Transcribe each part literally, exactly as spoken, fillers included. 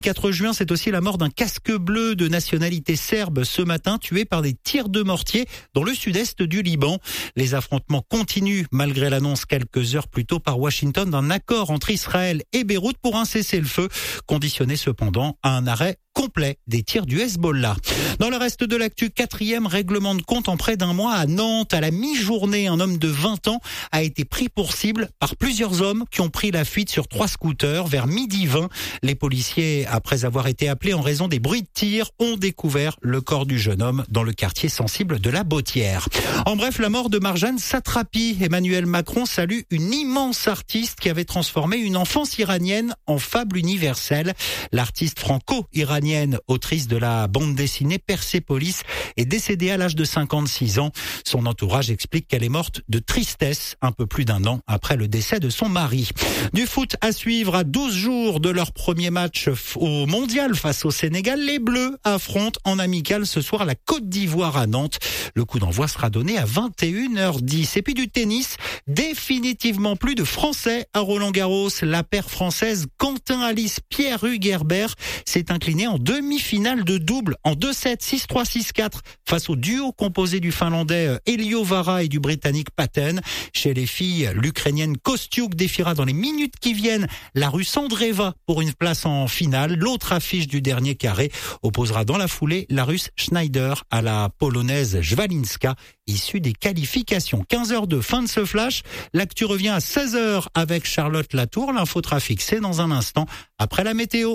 quatre juin, c'est aussi la mort d'un casque bleu de nationalité serbe ce matin, tué par des tirs de mortier dans le sud-est du Liban. Les affrontements continuent malgré l'annonce quelques heures plus tôt par Washington d'un accord entre Israël et Beyrouth pour un cessez-le-feu, conditionné cependant à un arrêt complet des tirs du Hezbollah. Dans le reste de l'actu, quatrième règlement de compte en près d'un mois à Nantes. À la mi-journée, un homme de vingt ans a été pris pour cible par plusieurs hommes qui ont pris la fuite sur trois scooters. Vers midi vingt, les policiers, après avoir été appelés en raison des bruits de tir, ont découvert le corps du jeune homme dans le quartier sensible de la Bottière. En bref, la mort de Marjane Satrapi. Emmanuel Macron salue une immense artiste qui avait transformé une enfance iranienne en fable universelle. L'artiste franco-iranienne, autrice de la bande dessinée Persépolis, est décédée à l'âge de cinquante-six ans. Son entourage explique qu'elle est morte de tristesse un peu plus d'un an après le décès de son mari. Du foot à suivre à douze jours de leur premier match au Mondial face au Sénégal. Les Bleus affrontent en amical ce soir la Côte d'Ivoire à Nantes. Le coup d'envoi sera donné à vingt et une heures dix. Et puis du tennis, définitivement plus de Français à Roland-Garros. La paire française Quentin Alice Pierre-Hugues Herbert s'est inclinée en demi-finale de double en deux sept, six trois, six quatre face au duo composé du Finlandais Elio Vara et du Britannique Patten. Chez les filles, l'Ukrainienne Kostiuk défiera dans les minutes qui viennent la Russe Andreeva pour une place en finale. L'autre affiche du dernier carré opposera dans la foulée la Russe Schneider à la Polonaise Jwalinska, issue des qualifications. quinze heures deux, fin de ce flash. L'actu revient à seize heures avec Charlotte Latour. L'infotrafic, c'est dans un instant après la météo.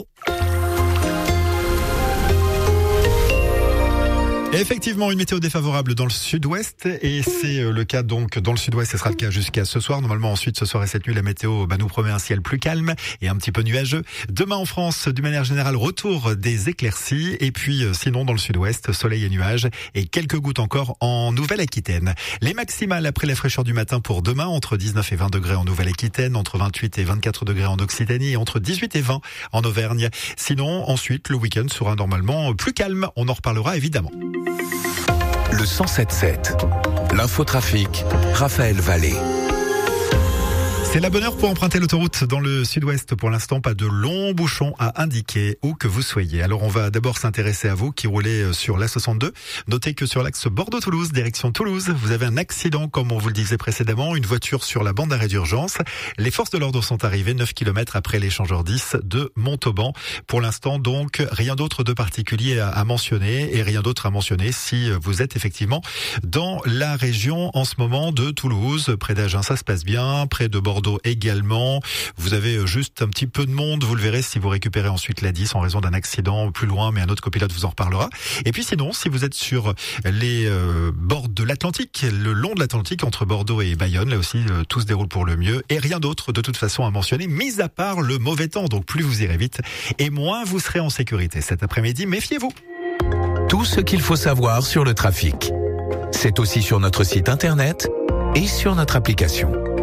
Effectivement, une météo défavorable dans le sud-ouest et c'est le cas donc dans le sud-ouest, ce sera le cas jusqu'à ce soir. Normalement ensuite ce soir et cette nuit la météo bah, nous promet un ciel plus calme et un petit peu nuageux. Demain en France, d'une manière générale, retour des éclaircies et puis sinon dans le sud-ouest, soleil et nuages et quelques gouttes encore en Nouvelle-Aquitaine. Les maximales après la fraîcheur du matin pour demain, entre dix-neuf et vingt degrés en Nouvelle-Aquitaine, entre vingt-huit et vingt-quatre degrés en Occitanie et entre dix-huit et vingt en Auvergne. Sinon ensuite le week-end sera normalement plus calme, on en reparlera évidemment. Le cent sept sept, l'infotrafic, Raphaël Vallée. C'est la bonne heure pour emprunter l'autoroute dans le sud-ouest. Pour l'instant, pas de longs bouchons à indiquer où que vous soyez. Alors, on va d'abord s'intéresser à vous qui roulez sur l'A soixante-deux. Notez que sur l'axe Bordeaux-Toulouse, direction Toulouse, vous avez un accident, comme on vous le disait précédemment, une voiture sur la bande d'arrêt d'urgence. Les forces de l'ordre sont arrivées neuf kilomètres après l'échangeur dix de Montauban. Pour l'instant, donc, rien d'autre de particulier à mentionner et rien d'autre à mentionner si vous êtes effectivement dans la région en ce moment de Toulouse. Près d'Agen, ça se passe bien. Près de Bordeaux également. Vous avez juste un petit peu de monde, vous le verrez si vous récupérez ensuite la dix en raison d'un accident plus loin, mais un autre copilote vous en reparlera. Et puis sinon, si vous êtes sur les euh, bords de l'Atlantique, le long de l'Atlantique, entre Bordeaux et Bayonne, là aussi, euh, tout se déroule pour le mieux. Et rien d'autre de toute façon à mentionner, mis à part le mauvais temps. Donc plus vous irez vite, et moins vous serez en sécurité cet après-midi. Méfiez-vous. Tout ce qu'il faut savoir sur le trafic. C'est aussi sur notre site internet et sur notre application.